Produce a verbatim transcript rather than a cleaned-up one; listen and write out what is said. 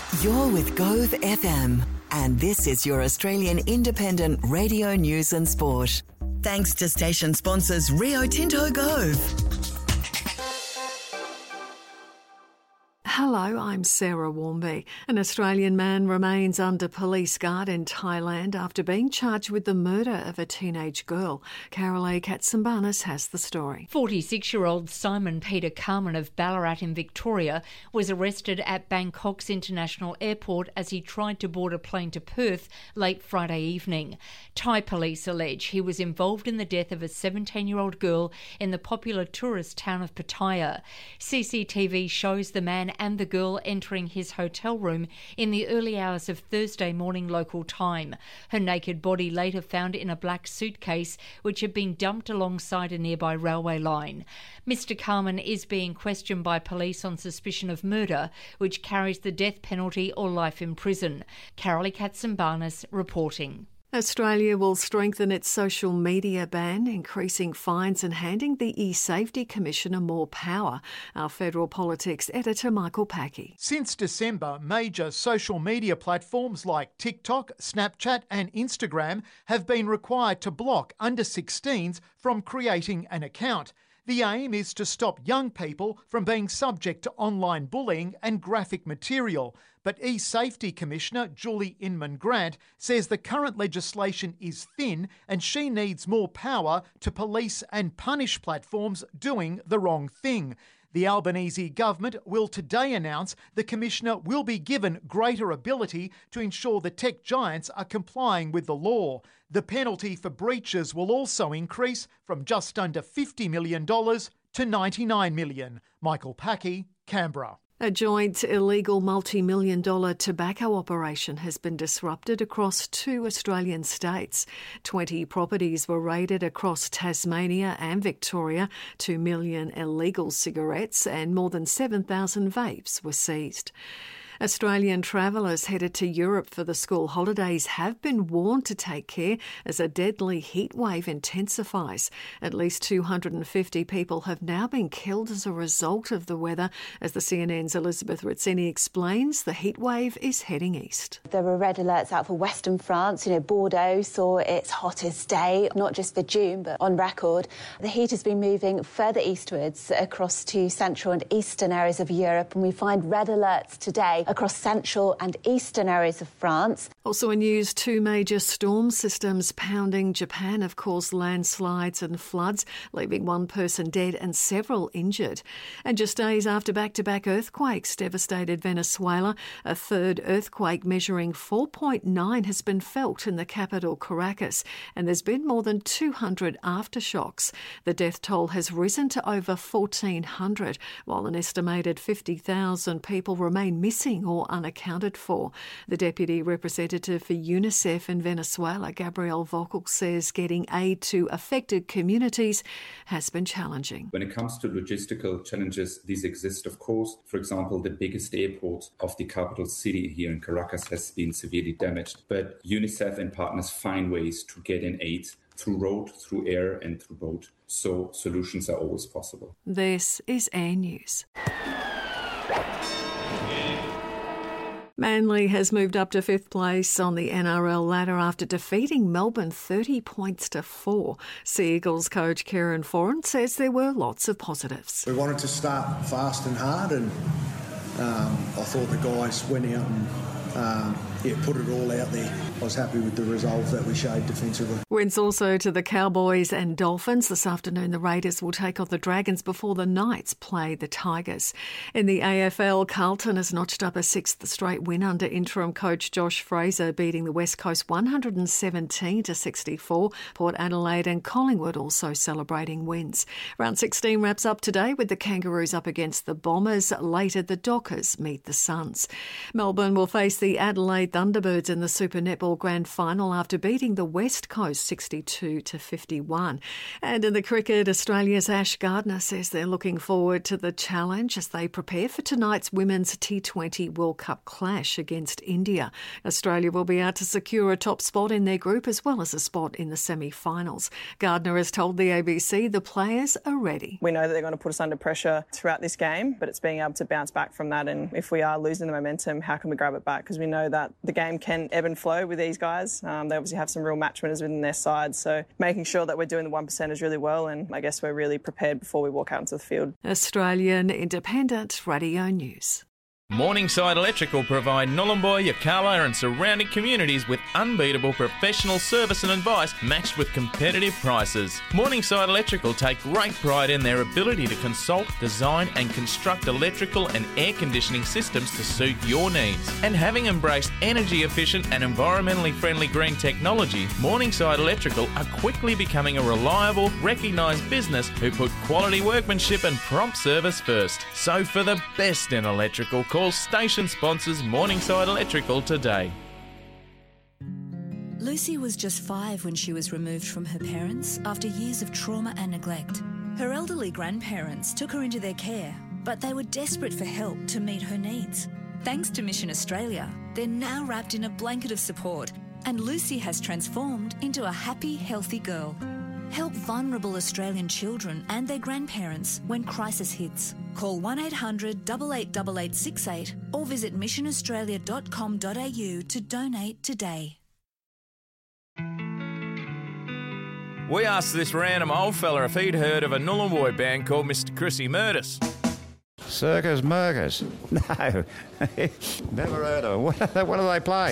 You're with Gove F M, and this is your Australian independent radio news and sport. Thanks to station sponsors Rio Tinto Gove. Hello, I'm Sarah Warmby. An Australian man remains under police guard in Thailand after being charged with the murder of a teenage girl. Carolee Katsambanis has the story. forty-six-year-old Simon Peter Carman of Ballarat in Victoria was arrested at Bangkok's International Airport as he tried to board a plane to Perth late Friday evening. Thai police allege he was involved in the death of a seventeen-year-old girl in the popular tourist town of Pattaya. C C T V shows the man and the girl entering his hotel room in the early hours of Thursday morning local time. Her naked body later found in a black suitcase which had been dumped alongside a nearby railway line. Mister Carman is being questioned by police on suspicion of murder, which carries the death penalty or life in prison. Carolee Katsambanis reporting. Australia will strengthen its social media ban, increasing fines and handing the e-Safety Commissioner more power. Our Federal Politics editor Michael Packey. Since December, major social media platforms like TikTok, Snapchat and Instagram have been required to block under sixteens from creating an account. The aim is to stop young people from being subject to online bullying and graphic material. But e-Safety Commissioner Julie Inman-Grant says the current legislation is thin and she needs more power to police and punish platforms doing the wrong thing. The Albanese government will today announce the Commissioner will be given greater ability to ensure the tech giants are complying with the law. The penalty for breaches will also increase from just under fifty million dollars to ninety-nine million dollars. Michael Packey, Canberra. A joint illegal multi-million dollar tobacco operation has been disrupted across two Australian states. twenty properties were raided across Tasmania and Victoria. Two million illegal cigarettes and more than seven thousand vapes were seized. Australian travellers headed to Europe for the school holidays have been warned to take care as a deadly heat wave intensifies. At least two hundred fifty people have now been killed as a result of the weather. As the C N N's Elizabeth Rizzini explains, the heat wave is heading east. There were red alerts out for western France. You know, Bordeaux saw its hottest day, not just for June, but on record. The heat has been moving further eastwards across to central and eastern areas of Europe, and we find red alerts today across central and eastern areas of France. Also in news, two major storm systems pounding Japan have caused landslides and floods, leaving one person dead and several injured. And just days after back-to-back earthquakes devastated Venezuela, a third earthquake measuring four point nine has been felt in the capital Caracas, and there's been more than two hundred aftershocks. The death toll has risen to over fourteen hundred, while an estimated fifty thousand people remain missing or unaccounted for. The Deputy Representative for UNICEF in Venezuela, Gabrielle Vogel, says getting aid to affected communities has been challenging. When it comes to logistical challenges, these exist, of course. For example, the biggest airport of the capital city here in Caracas has been severely damaged. But UNICEF and partners find ways to get in aid through road, through air and through boat. So solutions are always possible. This is Air News. Manly has moved up to fifth place on the N R L ladder after defeating Melbourne thirty points to four. Sea Eagles coach Kieran Foran says there were lots of positives. We wanted to start fast and hard, and um, I thought the guys went out and um, yeah, put it all out there. I was happy with the resolve that we showed defensively. Wins also to the Cowboys and Dolphins. This afternoon the Raiders will take on the Dragons before the Knights play the Tigers. In the A F L, Carlton has notched up a sixth straight win under interim coach Josh Fraser, beating the West Coast one hundred seventeen to sixty-four. Port Adelaide and Collingwood also celebrating wins. Round sixteen wraps up today with the Kangaroos up against the Bombers. Later the Dockers meet the Suns. Melbourne will face the Adelaide Thunderbirds in the Super Netball Grand Final after beating the West Coast sixty-two to fifty-one. And in the cricket, Australia's Ash Gardner says they're looking forward to the challenge as they prepare for tonight's Women's T twenty World Cup clash against India. Australia will be out to secure a top spot in their group as well as a spot in the semi-finals. Gardner has told the A B C the players are ready. We know that they're going to put us under pressure throughout this game, but it's being able to bounce back from that. And if we are losing the momentum, how can we grab it back? Because we know that the game can ebb and flow with these guys. Um, they obviously have some real match winners within their side. So making sure that we're doing the one percenters really well, and I guess we're really prepared before we walk out into the field. Australian Independent Radio News. Morningside Electrical provide Nhulunbuy, Yirrkala and surrounding communities with unbeatable professional service and advice matched with competitive prices. Morningside Electrical take great pride in their ability to consult, design and construct electrical and air conditioning systems to suit your needs. And having embraced energy efficient and environmentally friendly green technology, Morningside Electrical are quickly becoming a reliable, recognised business who put quality workmanship and prompt service first. So for the best in electrical, call station sponsors Morningside Electrical today. Lucy was just five when she was removed from her parents after years of trauma and neglect. Her elderly grandparents took her into their care, but they were desperate for help to meet her needs. Thanks to Mission Australia, they're now wrapped in a blanket of support, and Lucy has transformed into a happy, healthy girl. Help vulnerable Australian children and their grandparents when crisis hits. Call one eight hundred, eight eight eight eight six eight or visit mission australia dot com dot a u to donate today. We asked this random old fella if he'd heard of a Nhulunbuy band called Mister Chrissy Murders. Circus Murkers? No, never heard of them. What, what do they play?